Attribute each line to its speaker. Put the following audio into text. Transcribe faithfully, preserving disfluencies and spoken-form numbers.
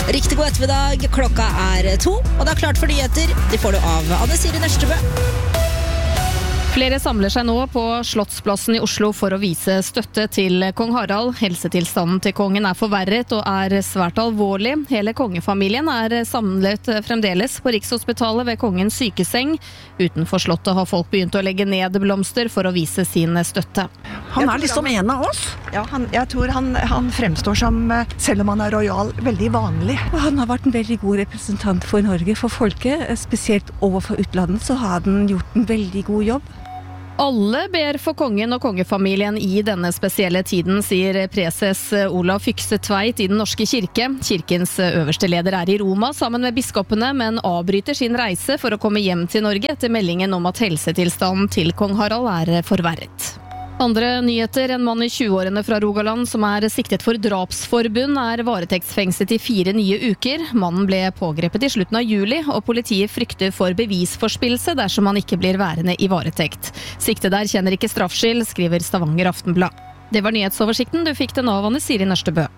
Speaker 1: Riktig god ettermiddag, klokka er to, og det er klart for nyheter. De får du av Anne Siri Nøstebø.
Speaker 2: Flere samler seg nå på Slottsplassen i Oslo for å vise støtte til kong Harald. Helsetilstanden til kongen er forverret og er svært alvorlig. Hele kongefamilien er samlet fremdeles på Rikshospitalet ved kongens sykeseng. Utenfor slottet har folk begynt å legge ned blomster for å vise sin støtte.
Speaker 3: Han er liksom en av oss.
Speaker 4: Ja, han, jeg tror han, han fremstår som, selv om han er royal, veldig vanlig.
Speaker 5: Han har vært en veldig god representant for Norge, for folket, spesielt overfor utlandet, så har han gjort en veldig god jobb.
Speaker 2: Alle ber for kongen og kongefamilien i denne spesielle tiden, sier preses Olav Fykse Tveit i Den norske kirke. Kirkens øverste leder er i Roma sammen med biskopene, men avbryter sin reise for å komme hjem til Norge etter meldingen om at helsetilstanden til kong Harald er forverret. Andre nyheter, en mann i tjueårene fra Rogaland som er siktet for drapsforbund er varetektsfengslet i fire nye uker. Mannen ble pågrepet i slutten av juli, og politiet frykter for bevisforspillelse dersom han ikke blir værende i varetekt. Siktet der kjenner ikke straffskyld, skriver Stavanger Aftenblad. Det var nyhetsoversikten, du fikk den av Anne Siri Nøstebø.